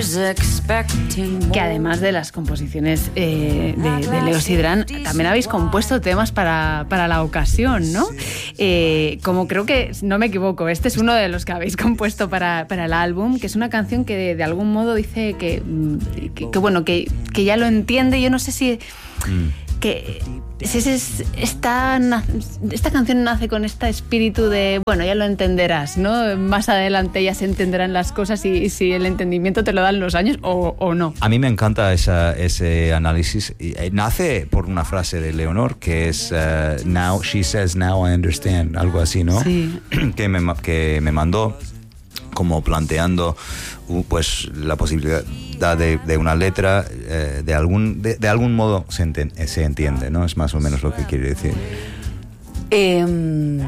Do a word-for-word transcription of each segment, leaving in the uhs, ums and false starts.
Que además de las composiciones eh, de, de Leo Sidran, también habéis compuesto temas para, para la ocasión, ¿no? Eh, como creo que, no me equivoco, este es uno de los que habéis compuesto para, para el álbum, que es una canción que de, de algún modo dice que, que, que bueno, que, que ya lo entiende. Yo no sé si... Mm. que si es, esta, esta canción nace con este espíritu de, bueno, ya lo entenderás, ¿no? Más adelante ya se entenderán las cosas y, y si el entendimiento te lo dan los años o, o no. A mí me encanta esa, ese análisis. Nace por una frase de Leonor que es uh, now, she says, now I understand, algo así, ¿no? Sí. Que me, que me mandó como planteando pues la posibilidad de, de una letra eh, de algún de, de algún modo se, enten, se entiende, ¿no? Es más o menos lo que quiere decir. Eh,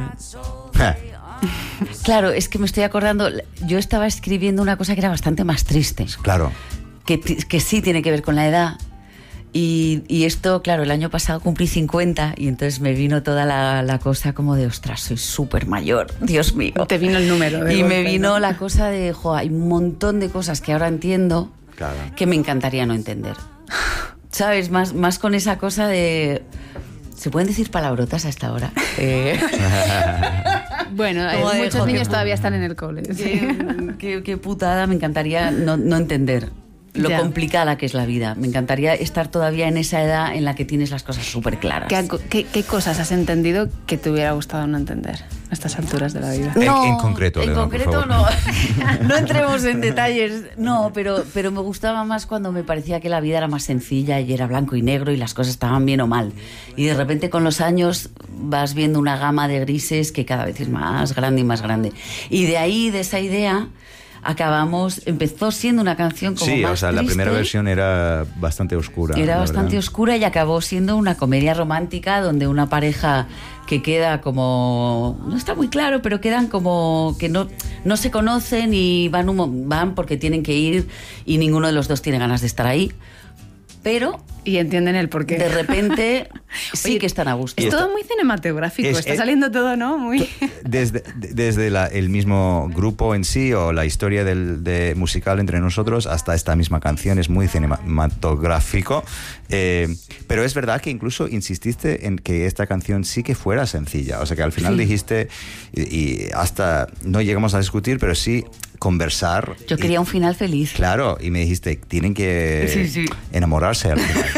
claro, es que me estoy acordando, yo estaba escribiendo una cosa que era bastante más triste. Claro. Que, que sí tiene que ver con la edad. Y, y esto, claro, el año pasado cumplí cincuenta y entonces me vino toda la, la cosa como de, ostras, soy súper mayor, Dios mío. Te vino el número. De y golpe, me vino ¿no? la cosa de, jo, hay un montón de cosas que ahora entiendo, claro, que me encantaría no entender. ¿Sabes? Más, más con esa cosa de... ¿Se pueden decir palabrotas a esta hora? Eh... bueno, eh, muchos niños todavía están en el cole. ¿Sí? Qué, qué, qué putada, me encantaría no, no entender lo ya. complicada que es la vida. Me encantaría estar todavía en esa edad en la que tienes las cosas súper claras. ¿Qué, qué, ¿Qué cosas has entendido que te hubiera gustado no entender a estas alturas de la vida? No, en, en concreto, en Leona, concreto no. No entremos en detalles. No, pero, pero me gustaba más cuando me parecía que la vida era más sencilla y era blanco y negro y las cosas estaban bien o mal. Y de repente con los años vas viendo una gama de grises que cada vez es más grande y más grande. Y de ahí, de esa idea... acabamos, empezó siendo una canción como sí, más o sea, triste. La primera versión era bastante oscura. Era bastante verdad. oscura y acabó siendo una comedia romántica donde una pareja que queda como, no está muy claro, pero quedan como que no, no se conocen y van, un, van porque tienen que ir y ninguno de los dos tiene ganas de estar ahí. Pero... Y entienden el porqué. De repente sí Oye, que están a gusto. Es todo muy cinematográfico, es, está es, saliendo todo, ¿no? Muy... Desde, desde la, el mismo grupo en sí o la historia del de musical entre nosotros hasta esta misma canción es muy cinematográfico. Eh, pero es verdad que incluso insististe en que esta canción sí que fuera sencilla. O sea que al final sí. dijiste, y, y hasta no llegamos a discutir, pero sí... conversar. Yo quería y, un final feliz. Claro, y me dijiste, tienen que sí, sí. enamorarse al final.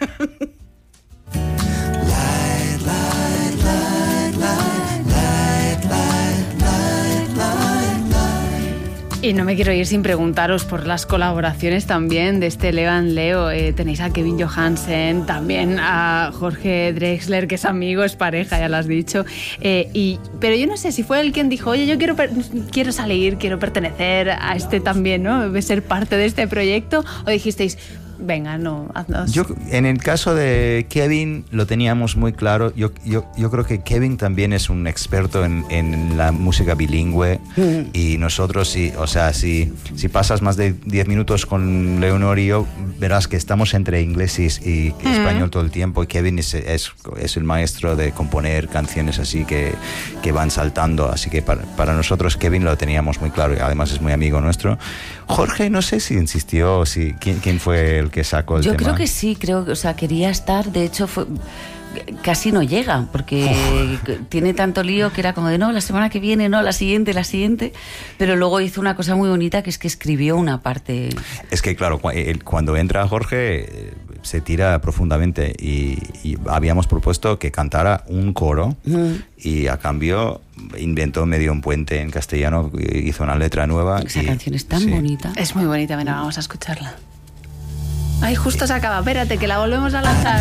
Y no me quiero ir sin preguntaros por las colaboraciones también de este Leo and Leo. Eh, tenéis a Kevin Johansen, también a Jorge Drexler, que es amigo, es pareja, ya lo has dicho. Eh, y, pero yo no sé si fue él quien dijo, oye, yo quiero, quiero salir, quiero pertenecer a este también, ¿no? Ser parte de este proyecto. O dijisteis, venga, no, haznos. Yo, en el caso de Kevin, lo teníamos muy claro. Yo, yo, yo creo que Kevin también es un experto en, en la música bilingüe. Mm. Y nosotros, sí, o sea, si, si pasas más de diez minutos con Leonor y yo, verás que estamos entre inglés y, y mm. español todo el tiempo. Y Kevin es, es, es el maestro de componer canciones así que, que van saltando. Así que para, para nosotros Kevin lo teníamos muy claro y además es muy amigo nuestro. Jorge, no sé si insistió, si, ¿quién, quién fue el que sacó el Yo tema? Yo creo que sí, creo que, o sea, quería estar, de hecho fue, casi no llega, porque Uf. tiene tanto lío que era como de no, la semana que viene, no, la siguiente, la siguiente, pero luego hizo una cosa muy bonita que es que escribió una parte. Es que claro, cuando entra Jorge se tira profundamente y, y habíamos propuesto que cantara un coro mm. y a cambio inventó medio un puente en castellano, hizo una letra nueva. Esa y, canción es tan sí. bonita. Es muy bonita, mira, vamos a escucharla. Ay, justo se acaba, espérate, que la volvemos a lanzar.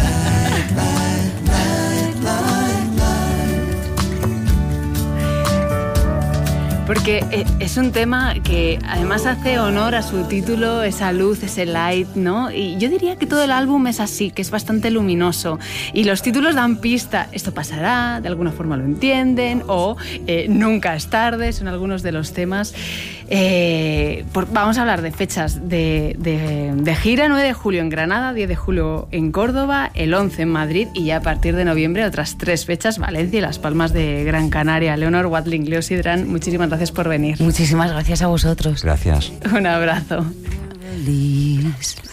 Porque es un tema que además hace honor a su título, esa luz, ese light, ¿no? Y yo diría que todo el álbum es así, que es bastante luminoso. Y los títulos dan pista, esto pasará, de alguna forma lo entienden, o eh, nunca es tarde, son algunos de los temas. Eh, por, vamos a hablar de fechas de, de, de gira, nueve de julio en Granada, diez de julio en Córdoba, el once en Madrid y ya a partir de noviembre otras tres fechas, Valencia y Las Palmas de Gran Canaria. Leonor Watling, Leo Sidran, muchísimas gracias por venir. Muchísimas gracias a vosotros. Gracias. Un abrazo. leaves.